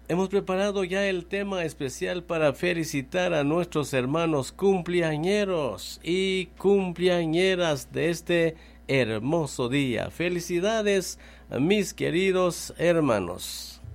Hemos preparado ya el tema especial para felicitar a nuestros hermanos cumpleañeros y cumpleañeras de este hermoso día. Felicidades, mis queridos hermanos.